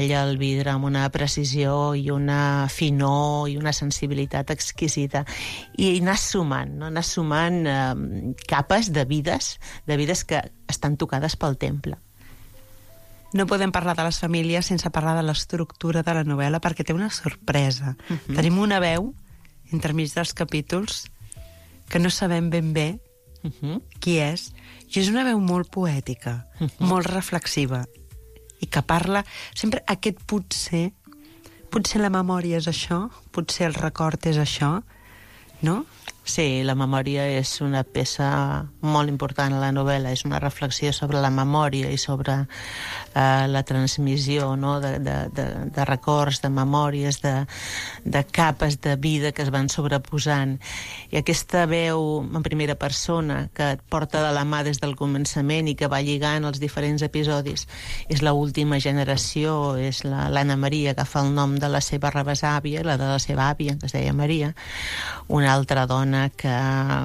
el vidre amb una precisió i una finor i una sensibilitat exquisita. I anar sumant, no? Anar sumant capes de vides que estan tocades pel temple. No podem parlar de les famílies sense parlar de l'estructura de la novel·la, perquè té una sorpresa. Tenim una veu, entremig dels capítols, que no sabem ben bé qui és, i és una veu molt poètica, molt reflexiva, i que parla sempre aquest potser la memòria és això, potser el record és això, no? Sí, la memòria és una peça molt important a la novel·la, és una reflexió sobre la memòria i sobre la transmissió, no? de records, de memòries, de capes de vida que es van sobreposant. I aquesta veu en primera persona que et porta de la mà des del començament i que va lligant els diferents episodis és l'última generació, és l'Anna Maria, que fa el nom de la seva rebesàvia, la de la seva àvia, que es deia Maria, una altra dona que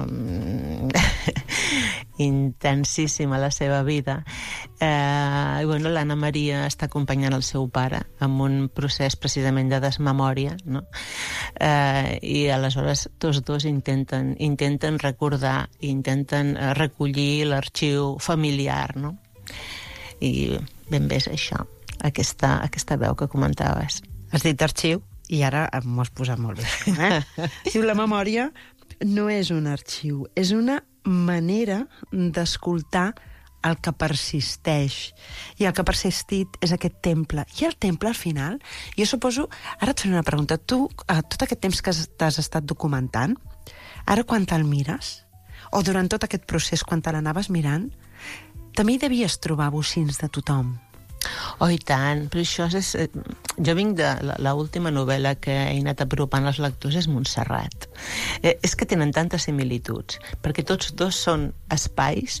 intensíssima la seva vida. I bueno, l'Anna Maria està acompanyant el seu pare amb un procés precisament de desmemòria, no? I aleshores tots dos intenten recordar, intenten recollir l'arxiu familiar, no? I ben bé és això, aquesta veu que comentaves. Has dit arxiu i ara m'ho has posat molt bé. Diu, la memòria no és un arxiu, és una manera d'escoltar el que persisteix. I el que ha persistit és aquest temple. I el temple, al final, jo suposo... Ara et faré una pregunta. Tu, tot aquest temps que t'has estat documentant, ara quan te'l mires, o durant tot aquest procés quan te l'anaves mirant, també hi devies trobar bocins de tothom. Oh, i tant, però això és... Jo vinc de l'última novel·la que he anat apropant als lectors, és Montserrat. És que tenen tantes similituds, perquè tots dos són espais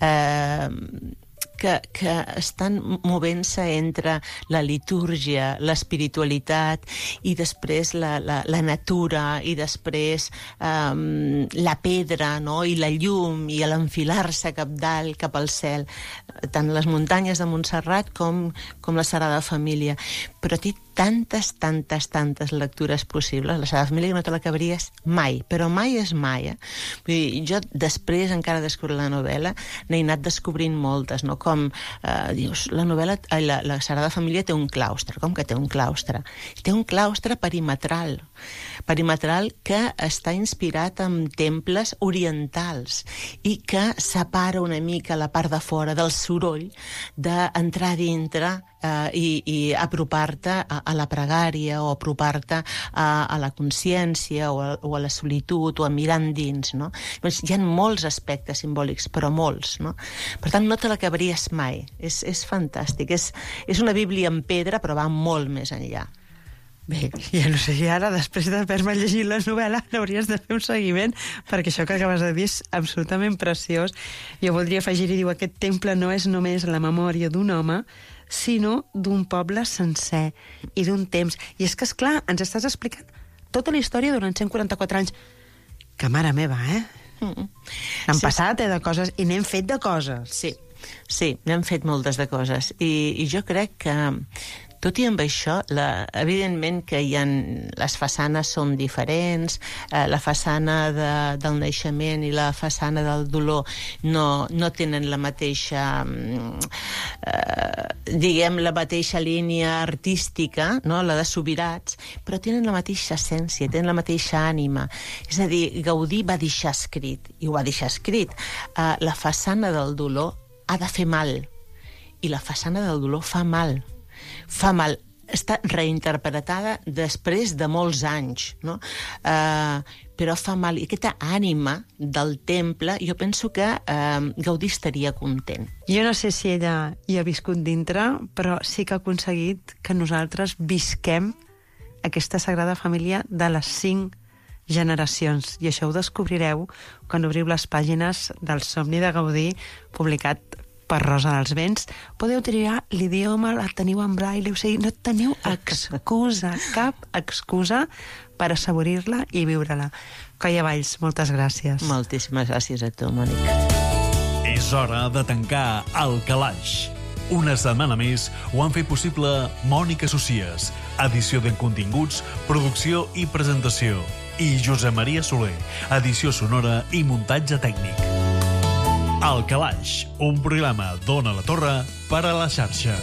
que estan movent-se entre la litúrgia, l'espiritualitat i després la natura i després la pedra, no? I la llum i l'enfilar-se cap dalt, cap al cel, tant les muntanyes de Montserrat com la Sagrada Família. Però té tantes lectures possibles. La Sagrada Família no te l'acabaries mai, però mai és mai. Vull dir, jo després, encara descobrir la novel·la, n'he anat descobrint moltes, no? Com dius, la Sagrada Família té un claustre. Com que té un claustre? Té un claustre perimetral que està inspirat en temples orientals i que separa una mica la part de fora del soroll d'entrar dintre i apropar-te a la pregària o apropar-te a la consciència o a la solitud o a mirar endins, no? Doncs hi ha molts aspectes simbòlics, però molts, no? Per tant, no te l'acabaries mai. És fantàstic. És una bíblia en pedra, però va molt més enllà. Bé, ja no sé si ara, després d'haver-me llegit la novel·la, hauries de fer un seguiment, perquè això que acabes de dir és absolutament preciós. Jo voldria afegir-hi, diu, aquest temple no és només la memòria d'un home, sinó d'un poble sencer i d'un temps. I és que, esclar, ens estàs explicant tota la història durant 144 anys. Que mare meva, Han passat de coses i n'hem fet de coses. Sí, n'hem fet moltes de coses. I jo crec que tot i amb això, evidentment que les façanes són diferents, la façana del naixement i la façana del dolor no tenen la mateixa, la mateixa línia artística, no? La de Subirats, però tenen la mateixa essència, tenen la mateixa ànima. És a dir, Gaudí va deixar escrit, i ho va deixar escrit, la façana del dolor ha de fer mal, i la façana del dolor fa mal. Fa mal. Està reinterpretada després de molts anys, no? Però fa mal. I aquesta ànima del temple, jo penso que Gaudí estaria content. Jo no sé si ella hi ha viscut dintre, però sí que ha aconseguit que nosaltres visquem aquesta Sagrada Família de les 5 generacions. I això ho descobrireu quan obriu les pàgines del Somni de Gaudí, publicat per Rosa dels Vents. Podeu triar l'idioma, la teniu en braille, o sigui, no teniu excusa, cap excusa per assaborir-la i viure-la. Coia Valls, moltes gràcies. Moltíssimes gràcies a tu, Mònica. És hora de tancar el calaix. Una setmana més ho han fet possible Mònica Socies, edició de continguts, producció i presentació, i Josep Maria Soler, edició sonora i muntatge tècnic. El Calaix, un programa d'Ona la Torre per a la xarxa.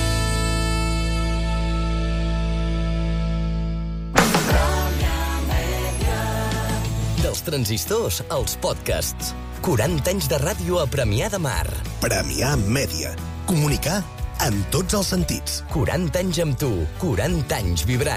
Dels transistors als podcasts. 40 anys de ràdio a Premià de Mar. Premià Mèdia. Comunicar en tots els sentits. 40 anys amb tu, 40 anys vibrant.